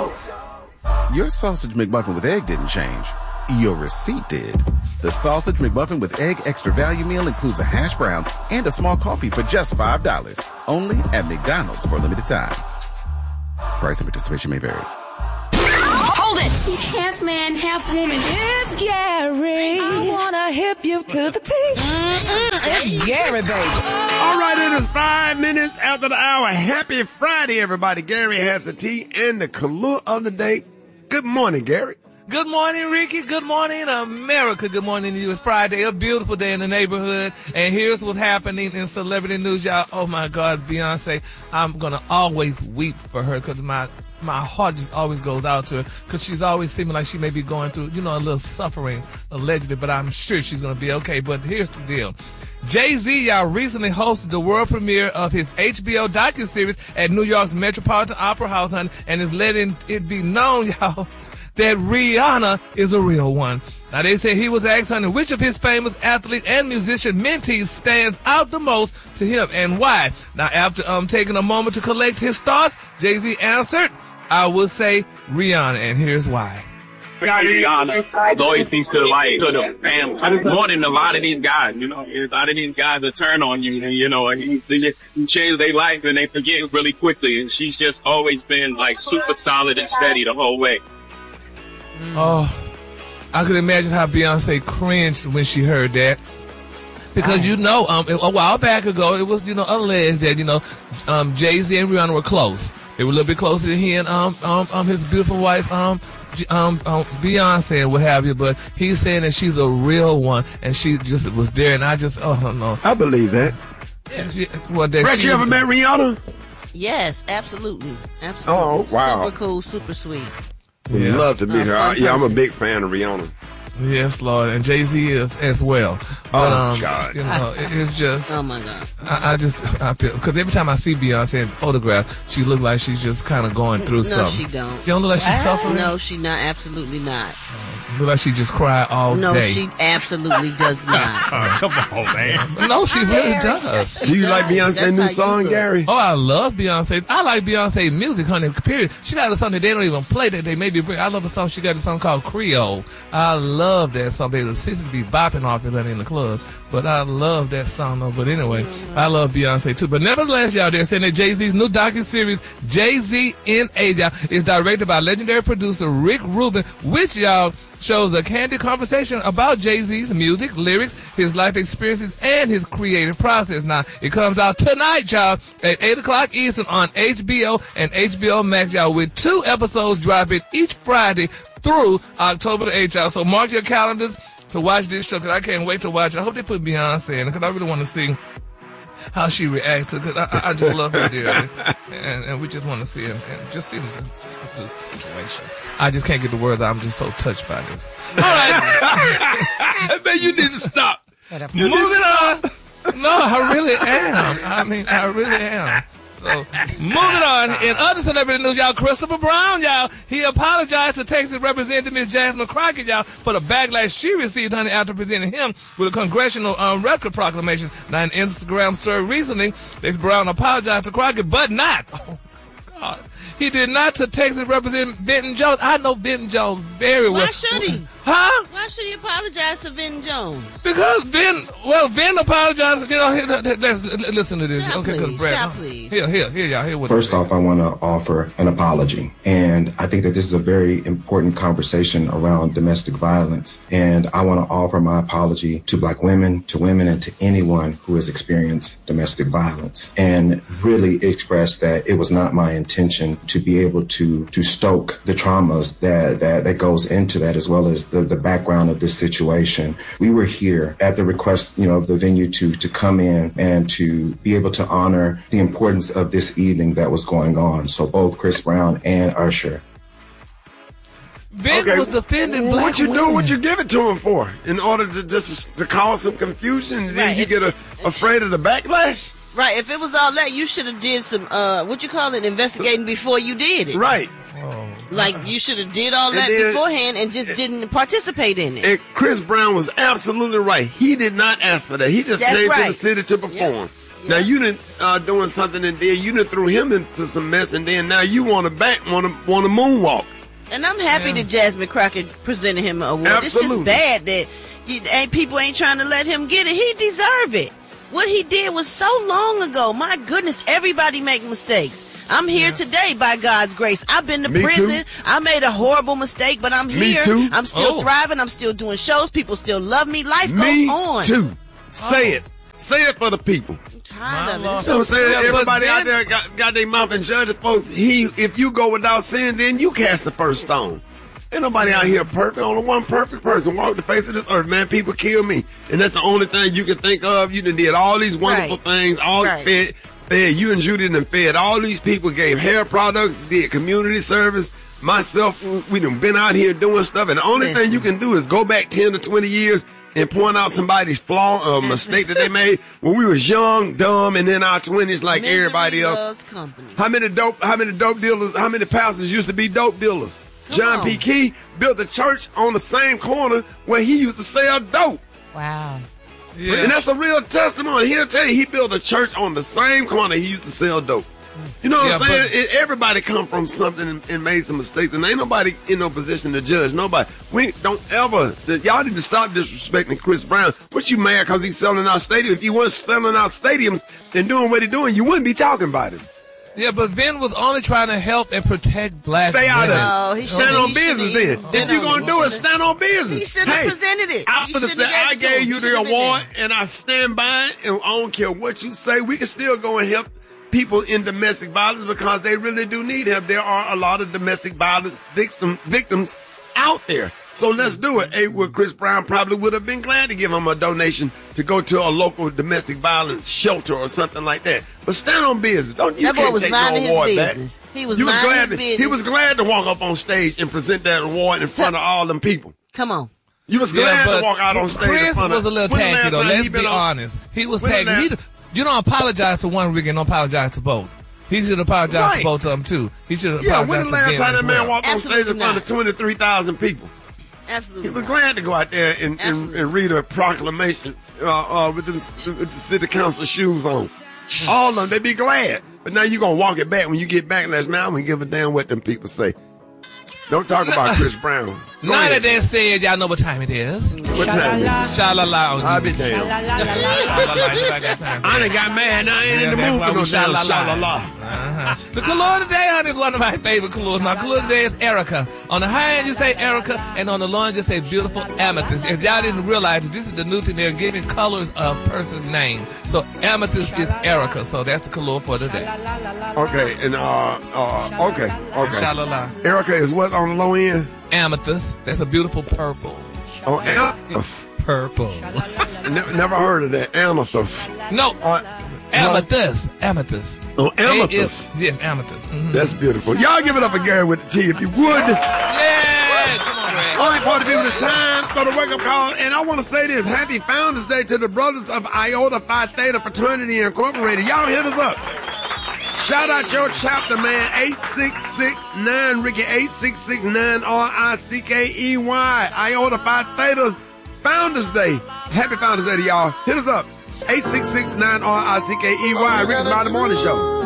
Your sausage McMuffin with egg didn't change. Your receipt did. The Sausage McMuffin with Egg Extra Value Meal includes a hash brown and a small coffee for just $5. Only at McDonald's for a limited time. Price and participation may vary. Hold it! He's half man, half woman. It's Gary. I wanna hip you to the T. It's Gary, baby. All right, it is 5 minutes after the hour. Happy Friday, everybody. Gary has the tea and the Kahlua of the day. Good morning, Gary. Good morning, Ricky. Good morning, America. Good morning to you. It's Friday, a beautiful day in the neighborhood. And here's what's happening in celebrity news, y'all. Oh, my God, Beyonce. I'm going to always weep for her because my heart just always goes out to her because she's always seeming like she may be going through, a little suffering, allegedly, but I'm sure she's going to be okay. But here's the deal. Jay-Z, y'all, recently hosted the world premiere of his HBO docuseries at New York's Metropolitan Opera House, honey, and is letting it be known, y'all, that Rihanna is a real one. Now, they say he was asked, honey, which of his famous athlete and musician mentees stands out the most to him and why. Now, after taking a moment to collect his thoughts, Jay-Z answered, I would say Rihanna, and here's why. Rihanna always seems to the family more than a lot of these guys. A lot of these guys will turn on you, and you change their life and they forget really quickly. And she's just always been super solid and steady the whole way. Oh, I could imagine how Beyonce cringed when she heard that. Because, a while back ago, it was, alleged that, Jay-Z and Rihanna were close. They were a little bit closer to he and, his beautiful wife, Beyonce and what have you. But he's saying that she's a real one and she just was there. And I don't know. I believe that. Brett, you ever met Rihanna? Yes, absolutely. Oh, wow. Super cool, super sweet. Would love to meet her. I'm a big fan of Rihanna. Yes, Lord, and Jay-Z is as well. But, God. It's just... Oh, my God. I feel... Because every time I see Beyonce in photographs, she looks like she's just kind of going through something. No, she don't. She don't look like she's suffering? No, she not. Absolutely not. Look like she just cried all day. No, she absolutely does not. Come on, man. No, she really does. Do you like Beyonce's new song, Gary? Oh, I love Beyonce. I like Beyonce music, honey, period. She got a song that they don't even play that they maybe bring. I love the song. She got a song called Creole. I love that song, baby. The sisters be bopping off it in the club. But I love that song, though. But anyway, I love Beyonce, too. But nevertheless, y'all, they're saying that Jay-Z's new docuseries, Jay-Z in Age, y'all, is directed by legendary producer Rick Rubin, which, y'all, shows a candid conversation about Jay-Z's music, lyrics, his life experiences, and his creative process. Now, it comes out tonight, y'all, at 8 o'clock Eastern on HBO and HBO Max, y'all, with 2 episodes dropping each Friday through October the 8th, y'all. So mark your calendars to watch this show, because I can't wait to watch it. I hope they put Beyonce in it, because I really want to see how she reacts to it, because I just love her dearly. And we just want to see it and just see the situation. I just can't get the words out. I'm just so touched by this. All right. Man, you need to stop. Moving on. No, I really am. I really am. So, moving on. In other celebrity news, y'all, Christopher Brown, y'all, he apologized to Texas Representative Ms. Jasmine Crockett, y'all, for the backlash she received, honey, after presenting him with a congressional record proclamation. Now, in an Instagram story recently, Ms. Brown apologized to Crockett, but not. Oh, God. He did not to Texas Representative Benton Jones. I know Benton Jones very well. Why should he? Huh? Why should he apologize to Benton Jones? Because Ben apologized. Let's listen to this. Please. Here, y'all. First off, I want to offer an apology. And I think that this is a very important conversation around domestic violence. And I want to offer my apology to Black women, and to anyone who has experienced domestic violence. And really express that it was not my intention to be able to stoke the traumas that goes into that, as well as the background of this situation. We were here at the request, of the venue to come in and to be able to honor the importance of this evening that was going on. So both Chris Brown and Usher. Ben was defending Black women. What you give it to him for? In order to just to cause some confusion, and then you get afraid of the backlash? Right. If it was all that, you should have did some, investigating before you did it. Right. Like, you should have did all that beforehand and just didn't participate in it. And Chris Brown was absolutely right. He did not ask for that. He just came to the city to perform. Yep. Now you done doing something, and then you done threw him into some mess, and then now you want to moonwalk. And I'm happy that Jasmine Crockett presented him an award. Absolutely. It's just bad that people ain't trying to let him get it. He deserve it. What he did was so long ago. My goodness, everybody make mistakes. I'm here today by God's grace. I've been to prison. Too. I made a horrible mistake, but I'm here. Too. I'm still thriving. I'm still doing shows. People still love me. Life goes on. Me too. Say it. Say it for the people. I'm tired of it. So I'm saying everybody out there got their mouth and judge folks. If you go without sin, then you cast the first stone. Ain't nobody out here perfect. Only one perfect person walk the face of this earth, man. People kill me. And that's the only thing you can think of. You done did all these wonderful things, fed you and Judy done fed all these people, gave hair products, did community service. Myself, we done been out here doing stuff, and the only thing you can do is go back 10 to 20 years and point out somebody's flaw or mistake that they made when we was young, dumb, and in our 20s like everybody else. How many dope dealers, how many pastors used to be dope dealers? John P. Key built a church on the same corner where he used to sell dope. Wow. Yeah. And that's a real testimony. He'll tell you he built a church on the same corner he used to sell dope. You know what I'm saying? Everybody come from something and made some mistakes, and ain't nobody in no position to judge nobody. We don't ever. Y'all need to stop disrespecting Chris Brown. What you mad because he's selling out stadiums? If he wasn't selling out stadiums and doing what he's doing, you wouldn't be talking about him. Yeah, but Ben was only trying to help and protect black Stay out women. of it. Stand on business then. If you're going to do it, stand on business. He should have presented it. I gave you the award, and I stand by it, and I don't care what you say. We can still go and help people in domestic violence because they really do need help. There are a lot of domestic violence victims out there. So let's do it. Hey, well, Chris Brown probably would have been glad to give him a donation to go to a local domestic violence shelter or something like that. But stand on business. You can't take no award back. He was minding his business. He was glad to walk up on stage and present that award in front of all them people. Come on. You was glad to walk out on stage Chris in front of... was a little tacky, though. Let's be honest. He was tacky. You don't apologize to one rig and don't apologize to both. He should apologize to both of them, too. He should apologize to when the last time that man walked on stage in front of 23,000 people? Absolutely. He was glad to go out there and read a proclamation with the city council shoes on. All of them, they be glad. But now you're going to walk it back when you get backlash. Now I'm going to give a damn what them people say. Don't talk about Chris Brown. Now that they said, y'all know what time it is. What time is it? Sha-la-la. I'll be damned. I done got mad. Now I ain't in the mood for no damn sha-la-la. The color today, honey, is one of my favorite colors. My color today is Erica. On the high end, you say Erica, and on the low end, you say beautiful amethyst. If y'all didn't realize it, this is the new thing. They're giving colors a person's name. So amethyst is Erica. So that's the color for today. Okay, and okay. Sha-la-la. Erica is what on the low end? Amethyst. That's a beautiful purple. Oh, amethyst. Purple. Never heard of that. Amethyst. No. Amethyst. Amethyst. Oh, amethyst. Yes, amethyst. Mm-hmm. That's beautiful. Y'all give it up for Gary with the T if you would. Yeah. Come on, Ray. All right, party people, it's time for the wake-up call. And I want to say this. Happy Founders Day to the brothers of Iota Phi Theta Fraternity Incorporated. Y'all hit us up. Shout out your chapter, man. 8669 Ricky, 8669 RICKEY. Iota Phi Theta Founders Day. Happy Founders Day to y'all. Hit us up. 8669 RICKEY. Ricky's Friday Morning Show.